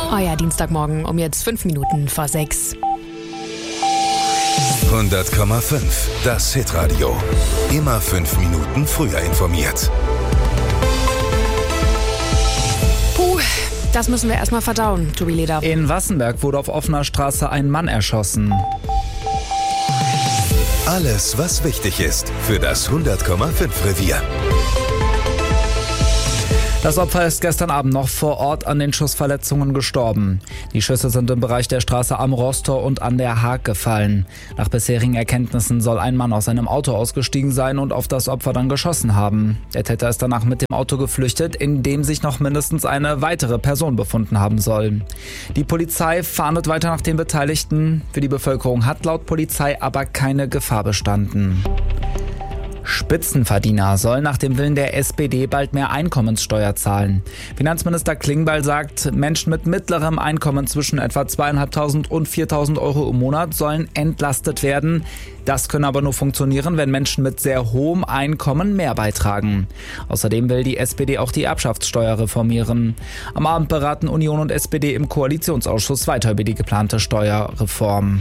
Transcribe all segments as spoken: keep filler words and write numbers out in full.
Euer Dienstagmorgen um jetzt fünf Minuten vor sechs. hundert Komma fünf, das Hitradio. Immer fünf Minuten früher informiert. Puh, das müssen wir erstmal verdauen, Tobi Leder. In Wassenberg wurde auf offener Straße ein Mann erschossen. Alles, was wichtig ist für das hundert Komma fünf Revier. Das Opfer ist gestern Abend noch vor Ort an den Schussverletzungen gestorben. Die Schüsse sind im Bereich der Straße Am Rostor und an der Haag gefallen. Nach bisherigen Erkenntnissen soll ein Mann aus seinem Auto ausgestiegen sein und auf das Opfer dann geschossen haben. Der Täter ist danach mit dem Auto geflüchtet, in dem sich noch mindestens eine weitere Person befunden haben soll. Die Polizei fahndet weiter nach den Beteiligten. Für die Bevölkerung hat laut Polizei aber keine Gefahr bestanden. Spitzenverdiener sollen nach dem Willen der S P D bald mehr Einkommenssteuer zahlen. Finanzminister Klingbeil sagt, Menschen mit mittlerem Einkommen zwischen etwa zweieinhalbtausend und viertausend Euro im Monat sollen entlastet werden. Das könne aber nur funktionieren, wenn Menschen mit sehr hohem Einkommen mehr beitragen. Außerdem will die S P D auch die Erbschaftssteuer reformieren. Am Abend beraten Union und S P D im Koalitionsausschuss weiter über die geplante Steuerreform.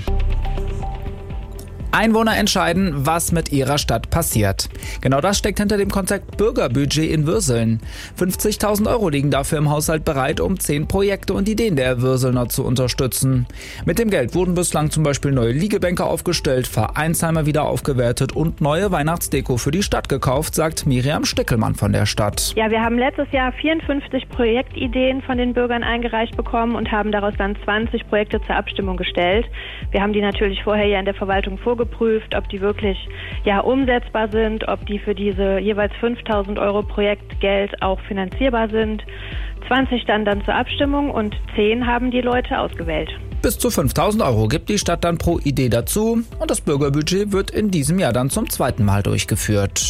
Einwohner entscheiden, was mit ihrer Stadt passiert. Genau das steckt hinter dem Konzept Bürgerbudget in Würseln. fünfzigtausend Euro liegen dafür im Haushalt bereit, um zehn Projekte und Ideen der Würselner zu unterstützen. Mit dem Geld wurden bislang zum Beispiel neue Liegebänke aufgestellt, Vereinsheime wieder aufgewertet und neue Weihnachtsdeko für die Stadt gekauft, sagt Miriam Stickelmann von der Stadt. Ja, wir haben letztes Jahr vierundfünfzig Projektideen von den Bürgern eingereicht bekommen und haben daraus dann zwanzig Projekte zur Abstimmung gestellt. Wir haben die natürlich vorher ja in der Verwaltung vorgeprüft, prüft, ob die wirklich ja umsetzbar sind, ob die für diese jeweils fünftausend Euro Projektgeld auch finanzierbar sind. zwanzig dann dann zur Abstimmung und zehn haben die Leute ausgewählt. Bis zu fünftausend Euro gibt die Stadt dann pro Idee dazu und das Bürgerbudget wird in diesem Jahr dann zum zweiten Mal durchgeführt.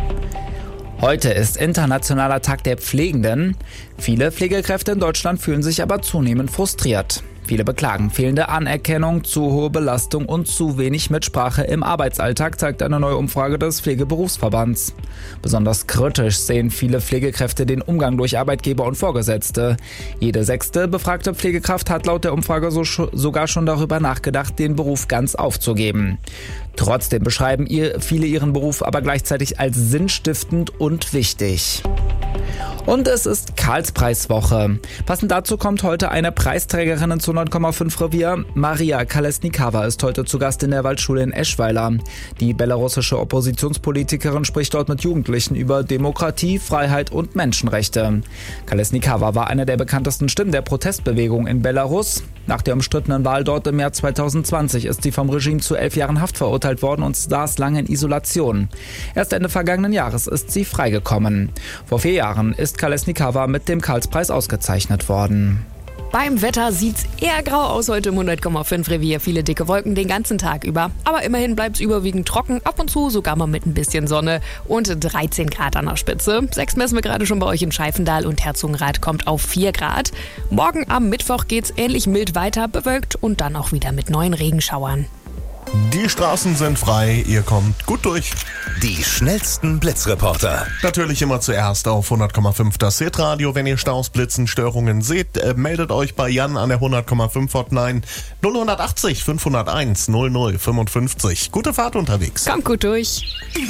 Heute ist Internationaler Tag der Pflegenden. Viele Pflegekräfte in Deutschland fühlen sich aber zunehmend frustriert. Viele beklagen fehlende Anerkennung, zu hohe Belastung und zu wenig Mitsprache im Arbeitsalltag, zeigt eine neue Umfrage des Pflegeberufsverbands. Besonders kritisch sehen viele Pflegekräfte den Umgang durch Arbeitgeber und Vorgesetzte. Jede sechste befragte Pflegekraft hat laut der Umfrage so, sogar schon darüber nachgedacht, den Beruf ganz aufzugeben. Trotzdem beschreiben ihr, viele ihren Beruf aber gleichzeitig als sinnstiftend und wichtig. Und es ist Karlspreiswoche. Passend dazu kommt heute eine Preisträgerin ins hundert Komma fünf Revier. Maria Kolesnikava ist heute zu Gast in der Waldschule in Eschweiler. Die belarussische Oppositionspolitikerin spricht dort mit Jugendlichen über Demokratie, Freiheit und Menschenrechte. Kolesnikava war eine der bekanntesten Stimmen der Protestbewegung in Belarus. Nach der umstrittenen Wahl dort im Jahr zweitausendzwanzig ist sie vom Regime zu elf Jahren Haft verurteilt worden und saß lange in Isolation. Erst Ende vergangenen Jahres ist sie freigekommen. Vor vier Jahren ist Kolesnikava mit dem Karlspreis ausgezeichnet worden. Beim Wetter sieht's eher grau aus heute im hundert Komma fünf Revier. Viele dicke Wolken den ganzen Tag über. Aber immerhin bleibt's überwiegend trocken, ab und zu sogar mal mit ein bisschen Sonne. Und dreizehn Grad an der Spitze. sechs messen wir gerade schon bei euch in Scheifendal und Herzogenrath kommt auf vier Grad. Morgen am Mittwoch geht's ähnlich mild weiter, bewölkt und dann auch wieder mit neuen Regenschauern. Die Straßen sind frei, ihr kommt gut durch. Die schnellsten Blitzreporter. Natürlich immer zuerst auf hundert Komma fünf das Hitradio. Wenn ihr Staus, Blitzen, Störungen seht, äh, meldet euch bei Jan an der hundert Komma fünf Hotline null achtzig fünfhunderteins null null fünfundfünfzig. Gute Fahrt unterwegs. Kommt gut durch.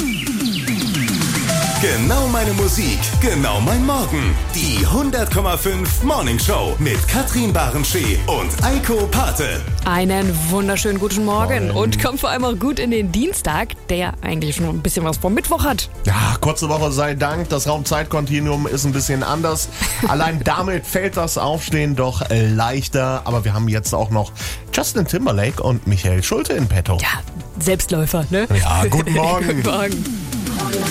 Genau meine Musik, genau mein Morgen. Die hundert Komma fünf Morning Show mit Katrin Barenschee und Eiko Pate. Einen wunderschönen guten Morgen Moin. Und kommt vor allem auch gut in den Dienstag, der eigentlich schon ein bisschen was vom Mittwoch hat. Ja, kurze Woche sei Dank. Das Raumzeitkontinuum ist ein bisschen anders. Allein damit fällt das Aufstehen doch leichter. Aber wir haben jetzt auch noch Justin Timberlake und Michael Schulte in petto. Ja, Selbstläufer, ne? Ja, guten Morgen. Guten Morgen.